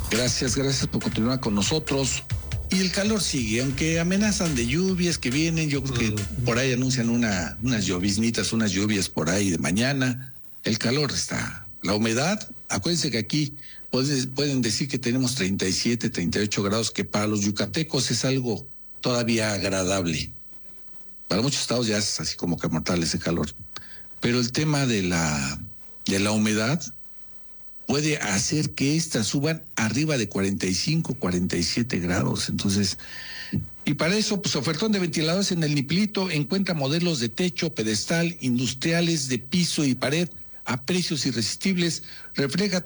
Gracias por continuar con nosotros. Y el calor sigue, aunque amenazan de lluvias que vienen, yo creo que por ahí anuncian unas lloviznitas, unas lluvias por ahí de mañana. El calor está. La humedad, acuérdense que aquí pueden decir que tenemos 37, 38 grados, que para los yucatecos es algo todavía agradable. Para muchos estados ya es así como que mortal ese calor. Pero el tema de la humedad puede hacer que estas suban arriba de 45, 47 grados. Entonces, y para eso, pues ofertón de ventiladores en el Niplito, encuentra modelos de techo, pedestal, industriales, de piso y pared a precios irresistibles. Refresca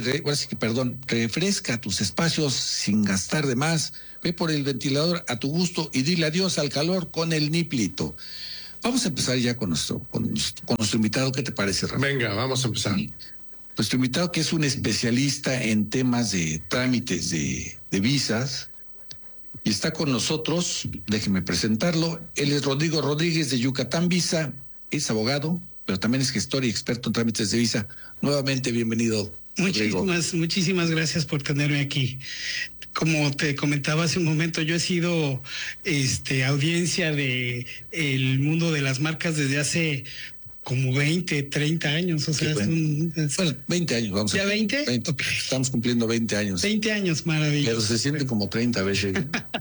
tus espacios sin gastar de más. Ve por el ventilador a tu gusto y dile adiós al calor con el Niplito. Vamos a empezar ya con nuestro invitado. ¿Qué te parece, Rafa? Venga, vamos a empezar. Nuestro invitado, que es un especialista en temas de trámites de visas, y está con nosotros, déjenme presentarlo. Él es Rodrigo Rodríguez de Yucatán Visa, es abogado, pero también es gestor y experto en trámites de visa. Nuevamente, bienvenido. Muchísimas gracias por tenerme aquí. Como te comentaba hace un momento, yo he sido audiencia de el mundo de las marcas desde hace como 20, 30 años, o sea, bueno, 20 años, vamos a ¿Ya 20? 20. Okay. Estamos cumpliendo 20 años. 20 años, maravilloso. Pero se siente como 30 veces.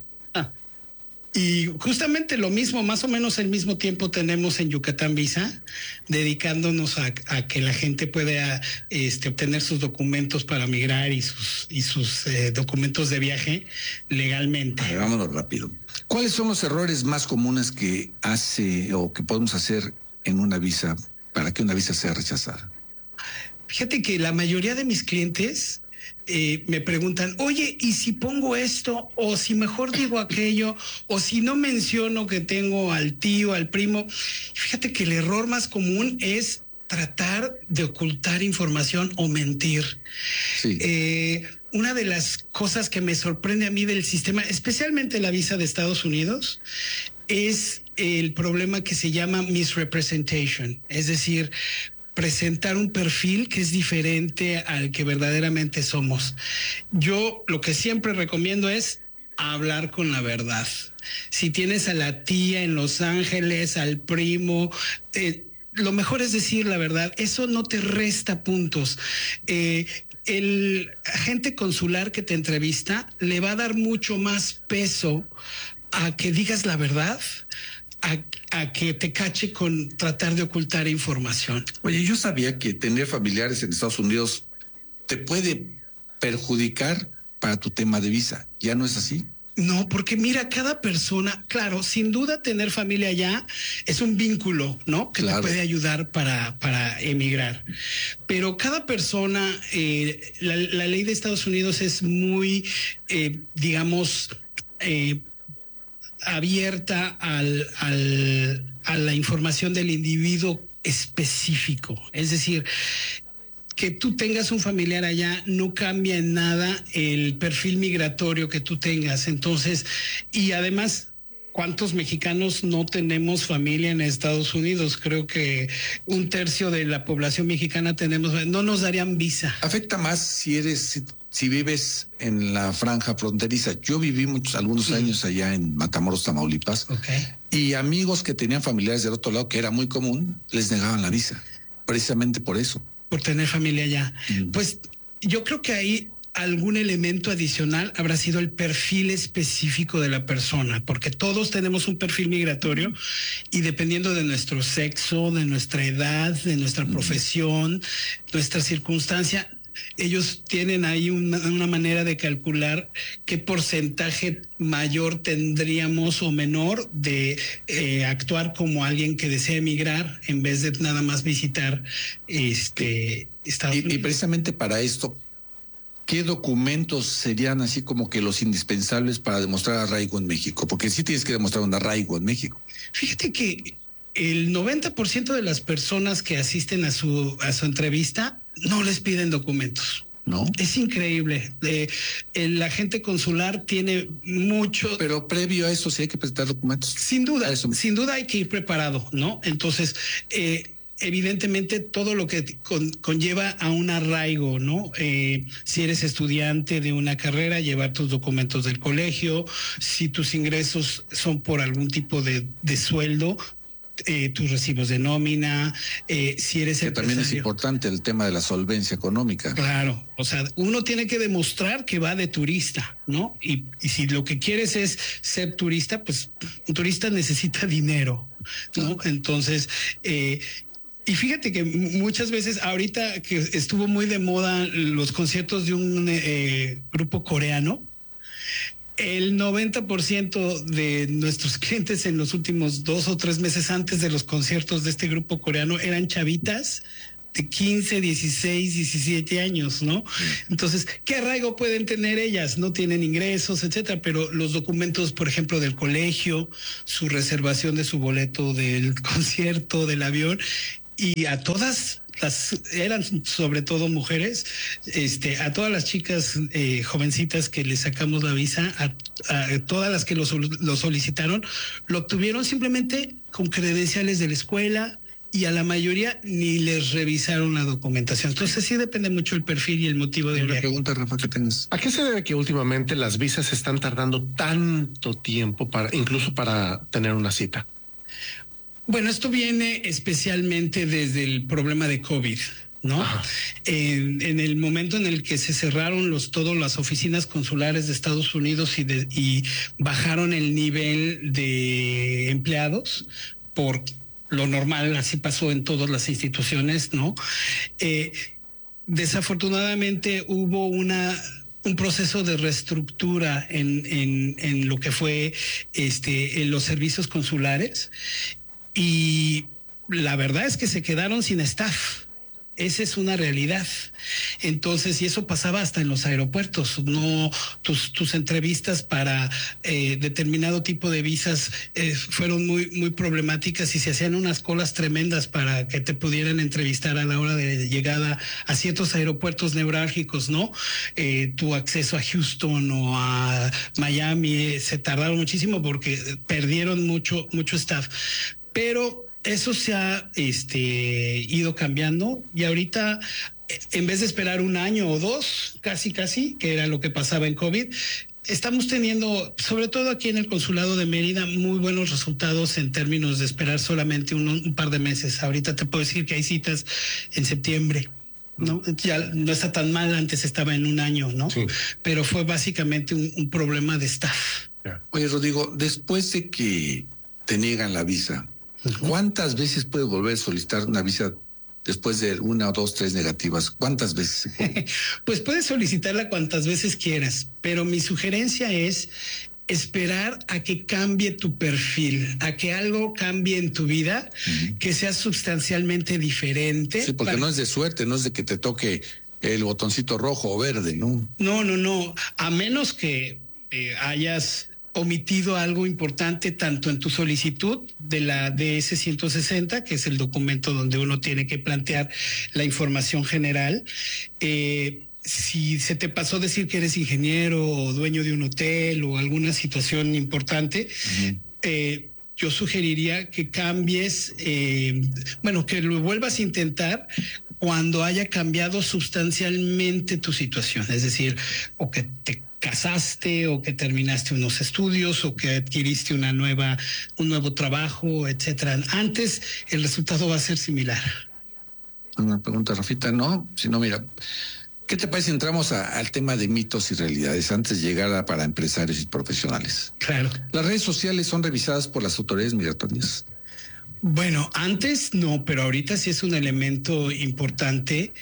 Y justamente lo mismo, más o menos el mismo tiempo tenemos en Yucatán Visa, dedicándonos a que la gente pueda obtener sus documentos para migrar y sus documentos de viaje legalmente. Ver, vámonos rápido. ¿Cuáles son los errores más comunes que hace o que podemos hacer en una visa para que una visa sea rechazada? Fíjate que la mayoría de mis clientes me preguntan, oye, ¿y si pongo esto? O si mejor digo aquello, o si no menciono que tengo al tío, al primo. Fíjate que el error más común es tratar de ocultar información o mentir. Sí. Una de las cosas que me sorprende a mí del sistema, especialmente la visa de Estados Unidos, es el problema que se llama misrepresentation, es decir, presentar un perfil que es diferente al que verdaderamente somos. Yo lo que siempre recomiendo es hablar con la verdad. Si tienes a la tía en Los Ángeles, al primo, lo mejor es decir la verdad. Eso no te resta puntos. El agente consular que te entrevista le va a dar mucho más peso a que digas la verdad, a que te cache con tratar de ocultar información. Oye, yo sabía que tener familiares en Estados Unidos te puede perjudicar para tu tema de visa. ¿Ya no es así? No, porque mira, cada persona, claro, sin duda tener familia allá es un vínculo, ¿no? Que claro, te puede ayudar para emigrar. Pero cada persona, la ley de Estados Unidos es muy, abierta a la información del individuo específico. Es decir, que tú tengas un familiar allá no cambia en nada el perfil migratorio que tú tengas. Entonces, y además, ¿cuántos mexicanos no tenemos familia en Estados Unidos? Creo que 1/3 de la población mexicana no nos darían visa. Afecta más si vives en la franja fronteriza. Yo viví algunos años allá en Matamoros, Tamaulipas. Okay. Y amigos que tenían familiares del otro lado, que era muy común, les negaban la visa. Precisamente por eso. Por tener familia allá. Pues yo creo que ahí algún elemento adicional habrá sido el perfil específico de la persona, porque todos tenemos un perfil migratorio y dependiendo de nuestro sexo, de nuestra edad, de nuestra profesión, nuestra circunstancia, ellos tienen ahí una manera de calcular qué porcentaje mayor tendríamos o menor de actuar como alguien que desea emigrar en vez de nada más visitar Estados Unidos. Y precisamente para esto, ¿qué documentos serían así como que los indispensables para demostrar arraigo en México? Porque sí tienes que demostrar un arraigo en México. Fíjate que el 90% de las personas que asisten a su entrevista no les piden documentos. ¿No? Es increíble. El agente consular tiene mucho. Pero previo a eso sí hay que presentar documentos. Sin duda hay que ir preparado, ¿no? Entonces, evidentemente todo lo que conlleva a un arraigo, ¿no? Si eres estudiante de una carrera, llevar tus documentos del colegio, si tus ingresos son por algún tipo de sueldo, tus recibos de nómina, si eres que también es importante el tema de la solvencia económica. Claro, o sea, uno tiene que demostrar que va de turista, ¿no? Y si lo que quieres es ser turista, pues un turista necesita dinero, ¿no? Entonces, y fíjate que muchas veces, ahorita que estuvo muy de moda los conciertos de un grupo coreano, el 90% de nuestros clientes en los últimos 2 o 3 meses antes de los conciertos de este grupo coreano eran chavitas de 15, 16, 17 años, ¿no? Entonces, ¿qué arraigo pueden tener ellas? No tienen ingresos, etcétera, pero los documentos, por ejemplo, del colegio, su reservación de su boleto del concierto, del avión, y a todas eran sobre todo mujeres, a todas las chicas jovencitas que les sacamos la visa, a todas las que lo solicitaron, lo obtuvieron simplemente con credenciales de la escuela, y a la mayoría ni les revisaron la documentación. Entonces sí depende mucho el perfil y el motivo del viaje. Una pregunta, Rafa, que tengas. ¿A qué se debe que últimamente las visas están tardando tanto tiempo incluso para tener una cita? Bueno, esto viene especialmente desde el problema de COVID, ¿no? En el momento en el que se cerraron todas las oficinas consulares de Estados Unidos y bajaron el nivel de empleados por lo normal, así pasó en todas las instituciones, ¿no? Desafortunadamente hubo un proceso de reestructura en lo que fue en los servicios consulares, y la verdad es que se quedaron sin staff. Esa es una realidad. Entonces, y eso pasaba hasta en los aeropuertos. No, tus entrevistas para determinado tipo de visas fueron muy problemáticas, y se hacían unas colas tremendas para que te pudieran entrevistar a la hora de llegada a ciertos aeropuertos neurálgicos, ¿no? Tu acceso a Houston o a Miami se tardaron muchísimo porque perdieron mucho staff. Pero eso se ha ido cambiando, y ahorita, en vez de esperar 1 año o 2, casi, que era lo que pasaba en COVID, estamos teniendo, sobre todo aquí en el Consulado de Mérida, muy buenos resultados en términos de esperar solamente un par de meses. Ahorita te puedo decir que hay citas en septiembre, ¿no? Ya no está tan mal, antes estaba en 1 año, ¿no? Sí. Pero fue básicamente un problema de staff. Oye, Rodrigo, después de que te niegan la visa, ¿cuántas veces puedes volver a solicitar una visa después de 1 o 2, 3 negativas? ¿Cuántas veces? Pues puedes solicitarla cuantas veces quieras, pero mi sugerencia es esperar a que cambie tu perfil, a que algo cambie en tu vida, que sea sustancialmente diferente. Sí, porque no es de suerte, no es de que te toque el botoncito rojo o verde, ¿no? No, a menos que hayas omitido algo importante tanto en tu solicitud de la DS-160, que es el documento donde uno tiene que plantear la información general. Si se te pasó decir que eres ingeniero o dueño de un hotel o alguna situación importante, yo sugeriría que cambies, que lo vuelvas a intentar cuando haya cambiado sustancialmente tu situación, es decir, o que te casaste, o que terminaste unos estudios, o que adquiriste un nuevo trabajo, etcétera. Antes el resultado va a ser similar. Una pregunta, Rafita, ¿no? Si no, mira, ¿qué te parece si entramos al tema de mitos y realidades antes de llegar para empresarios y profesionales? Claro. ¿Las redes sociales son revisadas por las autoridades migratorias? Bueno, antes no, pero ahorita sí es un elemento importante,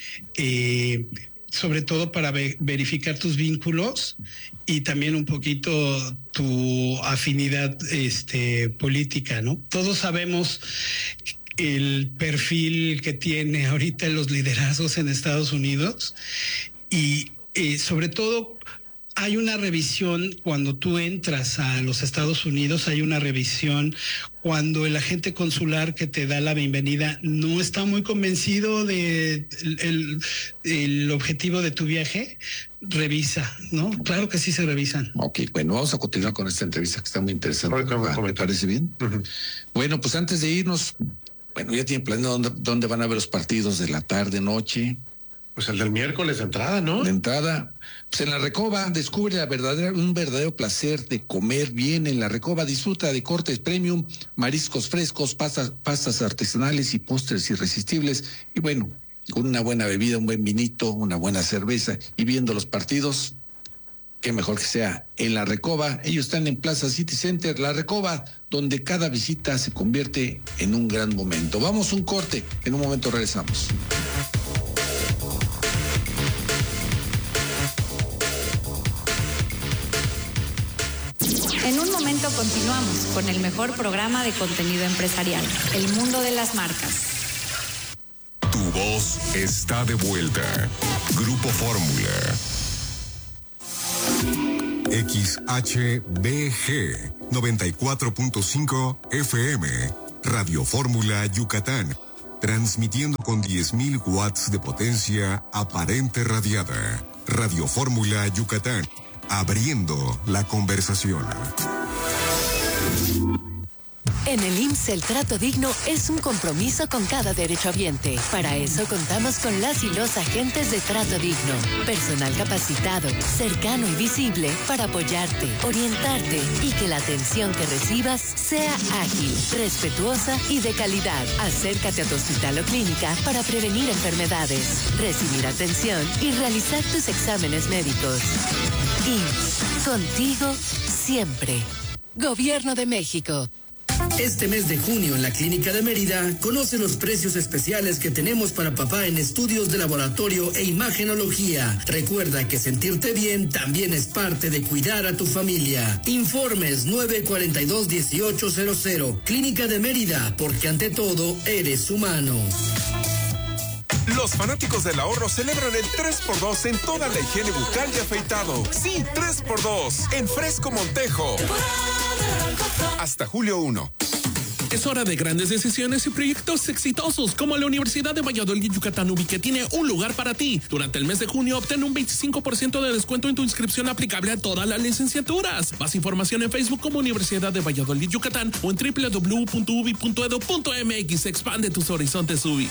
sobre todo para verificar tus vínculos y también un poquito tu afinidad política, ¿no? Todos sabemos el perfil que tiene ahorita los liderazgos en Estados Unidos, y sobre todo hay una revisión cuando tú entras a los Estados Unidos, hay una revisión cuando el agente consular que te da la bienvenida no está muy convencido de el objetivo de tu viaje, revisa, ¿no? Claro que sí se revisan. Ok, bueno, vamos a continuar con esta entrevista que está muy interesante. ¿Te parece bien? Bueno, pues antes de irnos, Bueno, ya tienen planeado dónde van a ver los partidos de la tarde, noche. Pues el del miércoles de entrada, ¿no? De entrada, pues en La Recoba descubre un verdadero placer de comer bien en La Recoba. Disfruta de cortes premium, mariscos frescos, pastas artesanales y postres irresistibles. Y bueno, con una buena bebida, un buen vinito, una buena cerveza y viendo los partidos, qué mejor que sea en La Recoba. Ellos están en Plaza City Center, La Recoba, donde cada visita se convierte en un gran momento. Vamos a un corte, en un momento regresamos. En un momento continuamos con el mejor programa de contenido empresarial, El Mundo de las Marcas. Tu voz está de vuelta. Grupo Fórmula. XHBG 94.5 FM. Radio Fórmula Yucatán. Transmitiendo con 10,000 watts de potencia aparente radiada. Radio Fórmula Yucatán. Abriendo la conversación. En el IMSS el trato digno es un compromiso con cada derechohabiente. Para eso contamos con las y los agentes de trato digno. Personal capacitado, cercano y visible para apoyarte, orientarte y que la atención que recibas sea ágil, respetuosa y de calidad. Acércate a tu hospital o clínica para prevenir enfermedades, recibir atención y realizar tus exámenes médicos. IMSS, contigo siempre. Gobierno de México. Este mes de junio en la Clínica de Mérida, conoce los precios especiales que tenemos para papá en estudios de laboratorio e imagenología. Recuerda que sentirte bien también es parte de cuidar a tu familia. Informes 942-1800. Clínica de Mérida, porque ante todo eres humano. Los fanáticos del ahorro celebran el 3x2 en toda la higiene bucal y afeitado. Sí, 3x2 en Fresco Montejo. Hasta julio 1. Es hora de grandes decisiones y proyectos exitosos como la Universidad de Valladolid Yucatán UBI, que tiene un lugar para ti. Durante el mes de junio obtén un 25% de descuento en tu inscripción aplicable a todas las licenciaturas. Más información en Facebook como Universidad de Valladolid Yucatán o en www.ubi.edu.mx. Expande tus horizontes UBI.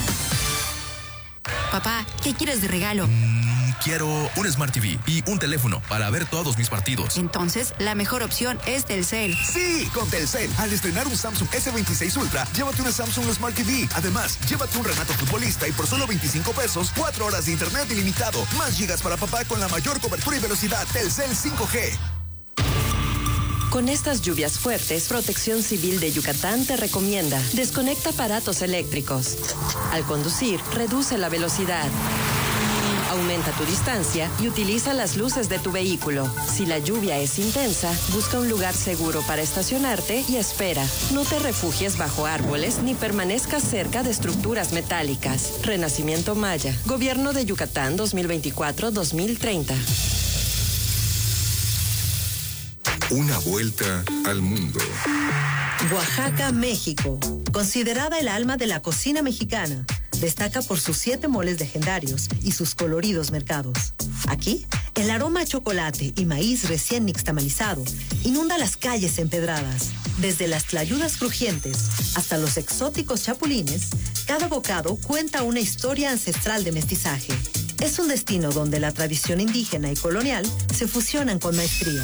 Papá, ¿qué quieres de regalo? Quiero un Smart TV y un teléfono para ver todos mis partidos. Entonces, la mejor opción es Telcel. Sí, con Telcel. Al estrenar un Samsung S26 Ultra, llévate una Samsung Smart TV. Además, llévate un Renato Futbolista y por solo 25 pesos, 4 horas de internet ilimitado. Más gigas para papá con la mayor cobertura y velocidad. Telcel 5G. Con estas lluvias fuertes, Protección Civil de Yucatán te recomienda: desconecta aparatos eléctricos. Al conducir, reduce la velocidad. Aumenta tu distancia y utiliza las luces de tu vehículo. Si la lluvia es intensa, busca un lugar seguro para estacionarte y espera. No te refugies bajo árboles ni permanezcas cerca de estructuras metálicas. Renacimiento Maya. Gobierno de Yucatán 2024-2030. Una vuelta al mundo. Oaxaca, México. Considerada el alma de la cocina mexicana, destaca por sus 7 moles legendarios y sus coloridos mercados. Aquí, el aroma a chocolate y maíz recién nixtamalizado inunda las calles empedradas. Desde las tlayudas crujientes hasta los exóticos chapulines, cada bocado cuenta una historia ancestral de mestizaje. Es un destino donde la tradición indígena y colonial se fusionan con maestría.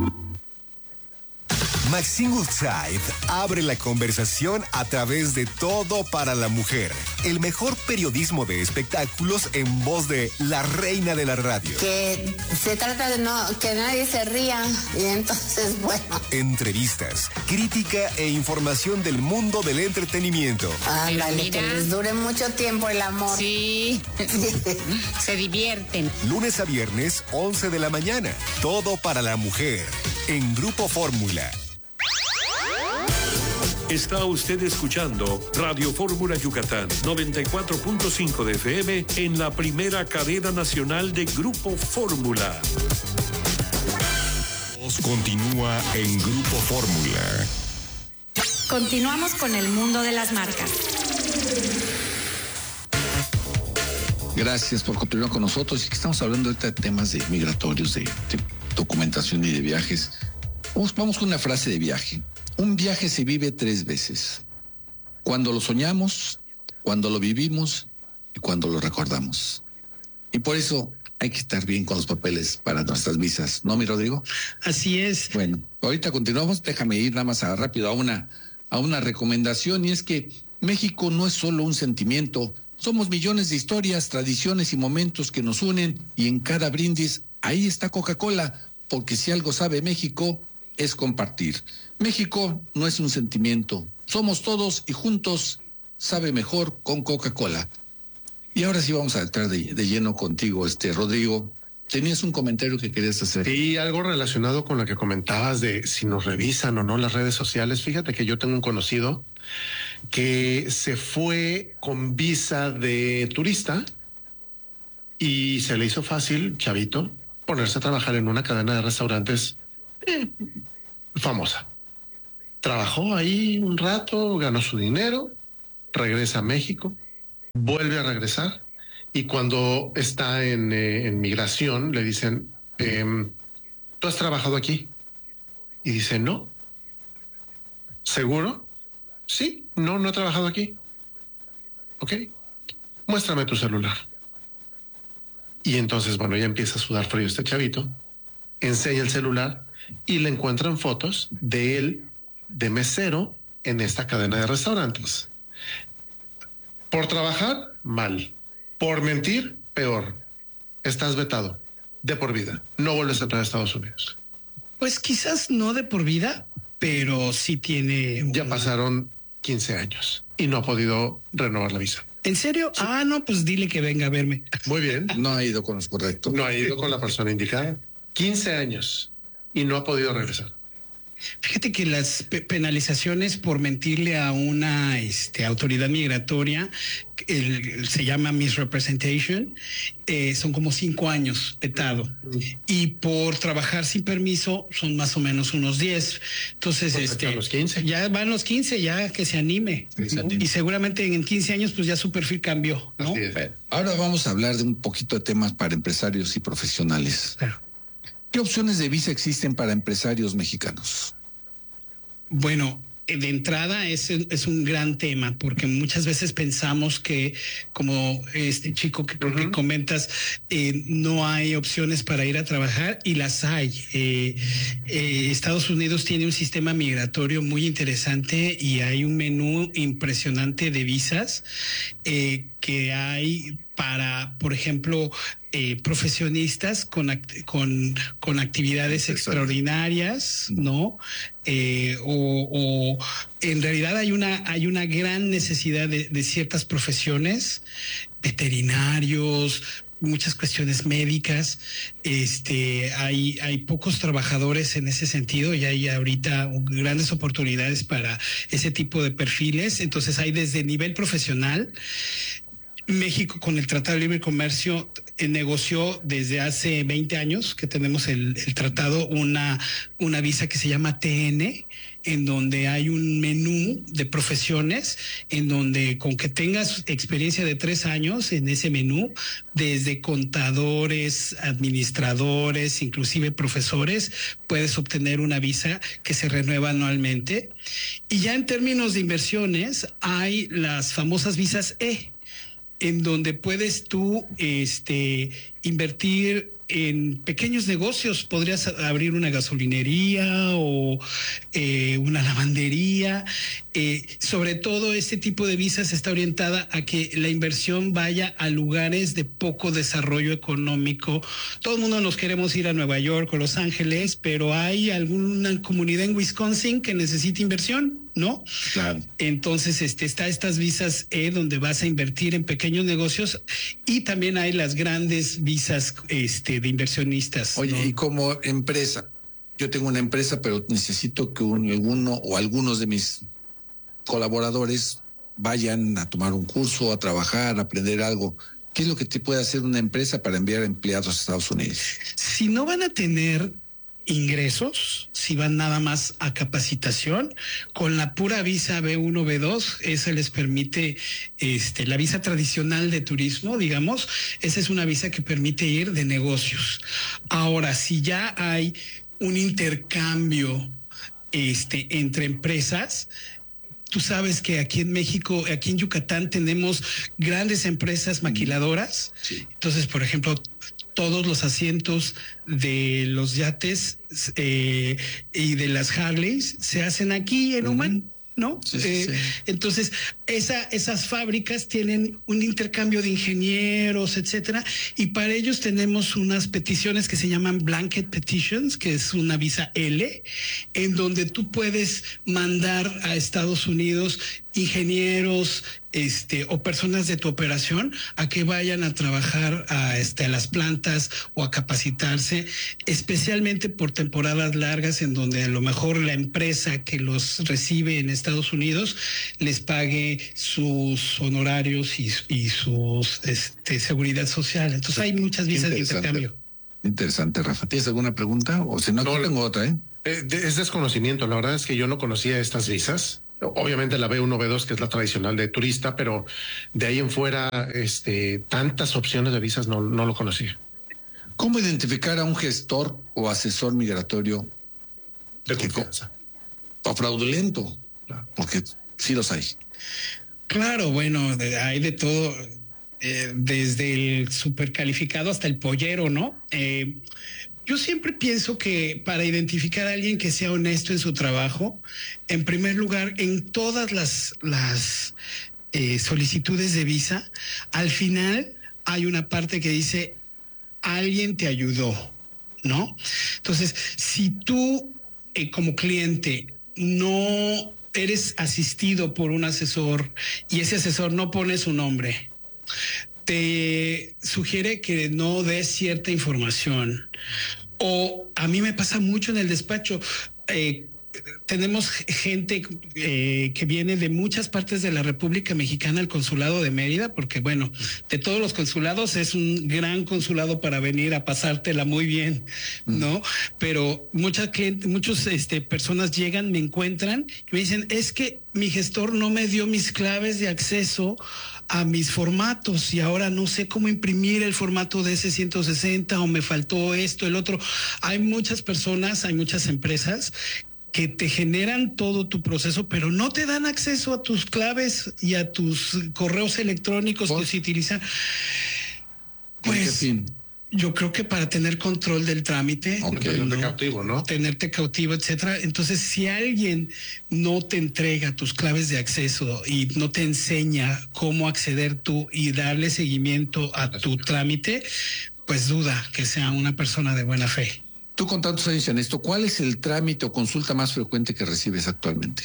Maxine Woodside abre la conversación a través de Todo para la Mujer, el mejor periodismo de espectáculos en voz de la reina de la radio. Que se trata de que nadie se ría y entonces, bueno. Entrevistas, crítica e información del mundo del entretenimiento. Ándale, que les dure mucho tiempo el amor. Sí, se divierten. Lunes a viernes, 11 de la mañana. Todo para la Mujer, en Grupo Fórmula. Está usted escuchando Radio Fórmula Yucatán, 94.5 de FM en la primera cadena nacional de Grupo Fórmula. Continúa en Grupo Fórmula. Continuamos con el mundo de las marcas. Gracias por continuar con nosotros. Y que estamos hablando ahorita de temas de migratorios, de documentación y de viajes. Vamos con una frase de viaje. Un viaje se vive 3 veces. cuando lo soñamos, cuando lo vivimos y cuando lo recordamos. Y por eso hay que estar bien con los papeles para nuestras visas, ¿no, mi Rodrigo? Así es. Bueno, ahorita continuamos. Déjame ir nada más rápido a una recomendación, y es que México no es solo un sentimiento. Somos millones de historias, tradiciones y momentos que nos unen, y en cada brindis ahí está Coca-Cola, porque si algo sabe México es compartir. México no es un sentimiento, somos todos y juntos sabe mejor con Coca-Cola. Y ahora sí vamos a entrar de lleno contigo, Rodrigo. Tenías un comentario que querías hacer. Sí, algo relacionado con lo que comentabas de si nos revisan o no las redes sociales. Fíjate que yo tengo un conocido que se fue con visa de turista y se le hizo fácil, chavito, ponerse a trabajar en una cadena de restaurantes famosa. Trabajó ahí un rato, ganó su dinero, regresa a México, vuelve a regresar, y cuando está en migración le dicen, ¿tú has trabajado aquí? Y dice, no. ¿Seguro? Sí, no he trabajado aquí. Ok, muéstrame tu celular. Y entonces, bueno, ya empieza a sudar frío este chavito, enseña el celular y le encuentran fotos de él de mesero en esta cadena de restaurantes. Por trabajar, mal. Por mentir, peor. Estás vetado de por vida. No vuelves a entrar a Estados Unidos. Pues quizás no de por vida, pero sí tiene... Ya pasaron 15 años y no ha podido renovar la visa. ¿En serio? Sí. No, pues dile que venga a verme. Muy bien. No ha ido con los correctos. No ha ido con la persona indicada. 15 años y no ha podido regresar. Fíjate que las penalizaciones por mentirle a una autoridad migratoria, se llama misrepresentation, son como 5 años vetado. Y por trabajar sin permiso son más o menos unos 10. Entonces, los 15. Ya van los 15, ya que se anime. Y seguramente en 15 años, pues ya su perfil cambió, ¿no? Ahora vamos a hablar de un poquito de temas para empresarios y profesionales. Claro. ¿Qué opciones de visa existen para empresarios mexicanos? Bueno, de entrada es un gran tema, porque muchas veces pensamos que, como este chico que comentas, no hay opciones para ir a trabajar, y las hay. Estados Unidos tiene un sistema migratorio muy interesante y hay un menú impresionante de visas que hay para, por ejemplo, profesionistas con actividades extraordinarias, ¿no? O en realidad hay una gran necesidad de ciertas profesiones, veterinarios, muchas cuestiones médicas. Hay pocos trabajadores en ese sentido, y hay ahorita grandes oportunidades para ese tipo de perfiles. Entonces hay desde nivel profesional. México, con el Tratado de Libre Comercio, negoció desde hace 20 años que tenemos el tratado una visa que se llama TN, en donde hay un menú de profesiones, en donde con que tengas experiencia de 3 años en ese menú, desde contadores, administradores, inclusive profesores, puedes obtener una visa que se renueva anualmente. Y ya en términos de inversiones, hay las famosas visas E, en donde puedes tú invertir en pequeños negocios. Podrías abrir una gasolinería o una lavandería. Sobre todo este tipo de visas está orientada a que la inversión vaya a lugares de poco desarrollo económico. Todo el mundo nos queremos ir a Nueva York o Los Ángeles, pero hay alguna comunidad en Wisconsin que necesita inversión, ¿no? Claro. Entonces, está estas visas donde vas a invertir en pequeños negocios, y también hay las grandes visas de inversionistas. Oye, ¿no? Y como empresa, yo tengo una empresa, pero necesito que uno o algunos de mis colaboradores vayan a tomar un curso, a trabajar, a aprender algo. ¿Qué es lo que te puede hacer una empresa para enviar empleados a Estados Unidos? Si no van a tener ingresos, si van nada más a capacitación, con la pura visa B1, B2, esa les permite, la visa tradicional de turismo, digamos, esa es una visa que permite ir de negocios. Ahora, si ya hay un intercambio entre empresas, tú sabes que aquí en México, aquí en Yucatán tenemos grandes empresas maquiladoras. Sí. Entonces, por ejemplo, todos los asientos de los yates y de las Harleys se hacen aquí en Oman, ¿no? Sí, sí. Entonces, esas fábricas tienen un intercambio de ingenieros, etcétera, y para ellos tenemos unas peticiones que se llaman blanket petitions, que es una visa L, en donde tú puedes mandar a Estados Unidos ingenieros o personas de tu operación a que vayan a trabajar a las plantas o a capacitarse, especialmente por temporadas largas en donde a lo mejor la empresa que los recibe en Estados Unidos les pague sus honorarios y sus seguridad social. Entonces hay muchas visas de intercambio. Interesante, Rafa. ¿Tienes alguna pregunta? O si no, aquí tengo otra, Es desconocimiento. La verdad es que yo no conocía estas visas. Obviamente la B1, B2, que es la tradicional de turista, pero de ahí en fuera, tantas opciones de visas no lo conocía. ¿Cómo identificar a un gestor o asesor migratorio de confianza o fraudulento? Porque sí los hay. Claro, bueno, hay de todo, desde el supercalificado hasta el pollero, ¿no? Yo siempre pienso que para identificar a alguien que sea honesto en su trabajo, en primer lugar, en todas las solicitudes de visa, al final hay una parte que dice, alguien te ayudó, ¿no? Entonces, si tú como cliente no eres asistido por un asesor y ese asesor no pone su nombre, te sugiere que no des cierta información. O a mí me pasa mucho en el despacho. Tenemos gente que viene de muchas partes de la República Mexicana al consulado de Mérida, porque bueno, de todos los consulados es un gran consulado para venir a pasártela muy bien, ¿no? Pero muchas personas llegan, me encuentran y me dicen, es que mi gestor no me dio mis claves de acceso a mis formatos y ahora no sé cómo imprimir el formato de ese 160 o me faltó esto, el otro. Hay muchas personas, hay muchas empresas que te generan todo tu proceso, pero no te dan acceso a tus claves y a tus correos electrónicos que se utilizan. Pues yo creo que para tener control del trámite, tenerte cautivo, ¿no? Tenerte cautivo, etcétera. Entonces, si alguien no te entrega tus claves de acceso y no te enseña cómo acceder tú y darle seguimiento a tu trámite, pues duda que sea una persona de buena fe. Tú con tantos años en esto, ¿cuál es el trámite o consulta más frecuente que recibes actualmente?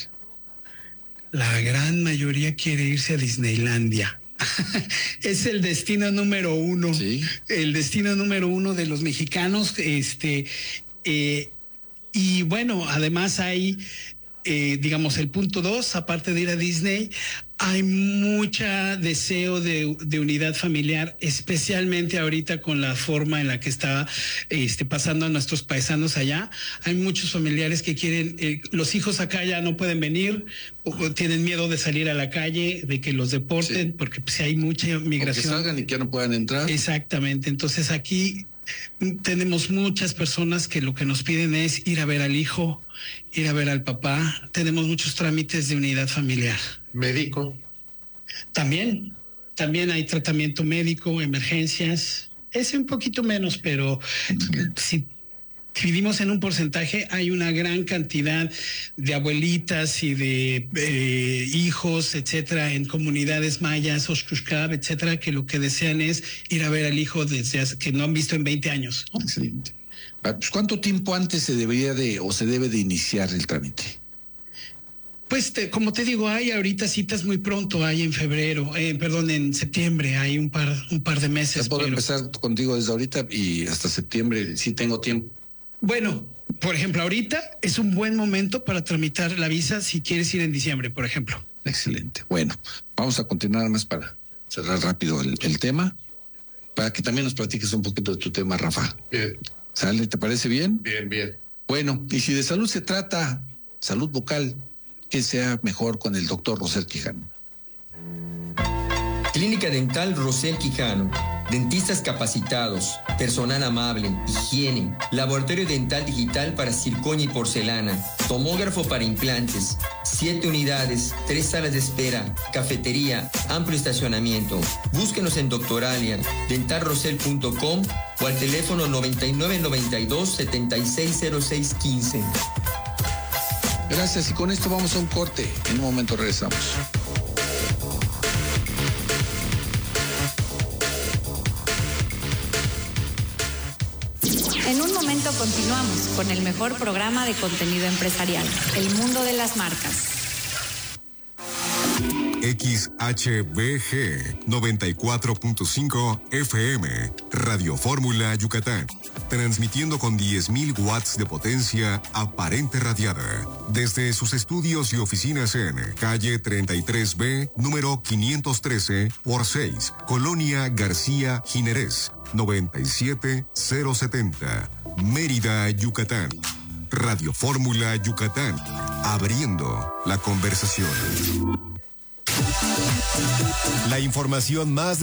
La gran mayoría quiere irse a Disneylandia. Es el destino número uno. ¿Sí? El destino número uno de los mexicanos. Y bueno, además hay, digamos, el punto 2, aparte de ir a Disney, hay mucho deseo de unidad familiar, especialmente ahorita con la forma en la que está pasando a nuestros paisanos allá. Hay muchos familiares que quieren, los hijos acá ya no pueden venir, o tienen miedo de salir a la calle, de que los deporten, porque pues, hay mucha migración. O que salgan y que no puedan entrar. Exactamente. Entonces aquí tenemos muchas personas que lo que nos piden es ir a ver al hijo, ir a ver al papá. Tenemos muchos trámites de unidad familiar. Médico. También hay tratamiento médico, emergencias. Es un poquito menos, pero si dividimos en un porcentaje, hay una gran cantidad de abuelitas y de hijos, etcétera, en comunidades mayas, Oshkushkab, etcétera, que lo que desean es ir a ver al hijo que no han visto en 20 años. Excelente. Pues, ¿cuánto tiempo antes se debería se debe de iniciar el trámite? Pues como te digo, hay ahorita citas muy pronto, hay en febrero, en septiembre, hay un par de meses. Puedo empezar contigo desde ahorita y hasta septiembre, si tengo tiempo. Bueno, por ejemplo, ahorita es un buen momento para tramitar la visa si quieres ir en diciembre, por ejemplo. Excelente. Bueno, vamos a continuar más para cerrar rápido el tema, para que también nos platiques un poquito de tu tema, Rafa. Bien. ¿Sale? ¿Te parece bien? Bien. Bueno, y si de salud se trata, salud bucal, que sea mejor con el doctor Rosel Quijano. Clínica Dental Rosel Quijano. dentistas capacitados, personal amable, higiene, laboratorio dental digital para circonia y porcelana, tomógrafo para implantes, 7 unidades, 3 salas de espera, cafetería, amplio estacionamiento. Búsquenos en Doctoralia, dentalrosel.com o al teléfono 9992-760615. Gracias, y con esto vamos a un corte. En un momento regresamos. En un momento continuamos con el mejor programa de contenido empresarial, El Mundo de las Marcas. XHBG 94.5 FM, Radio Fórmula Yucatán, transmitiendo con 10.000 watts de potencia aparente radiada, desde sus estudios y oficinas en calle 33B, número 513 por 6, Colonia García Jiménez, 97070, Mérida, Yucatán. Radio Fórmula Yucatán, abriendo la conversación. La información más